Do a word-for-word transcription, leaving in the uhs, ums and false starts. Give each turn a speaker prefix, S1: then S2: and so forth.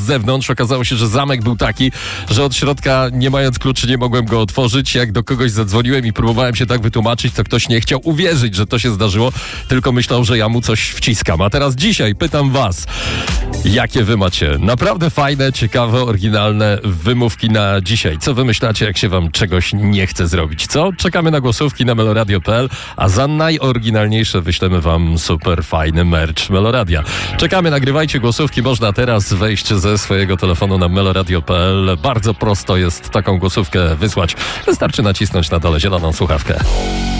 S1: zewnątrz. Okazało się, że zamek był taki, że od środka, nie mając kluczy, nie mogłem go otworzyć. Jak do kogoś zadzwoniłem i próbowałem się tak wytłumaczyć, to ktoś nie chciał uwierzyć, że to się zdarzyło, tylko myślał, że ja mu coś wciskam. A teraz dzisiaj pytam was, jakie wy macie naprawdę fajne, ciekawe, oryginalne wymówki na dzisiaj? Co wymyślacie, jak się wam czegoś nie chce zrobić? Co? Czekamy na głosówki na meloradio kropka p l, a za najoryginalniejsze wyślemy wam super fajny merch Meloradia. Czekamy, nagrywajcie głosówki. Można teraz wejść ze swojego telefonu na meloradio kropka p l. Bardzo prosto jest taką głosówkę wysłać. Wystarczy nacisnąć na dole zieloną słuchawkę.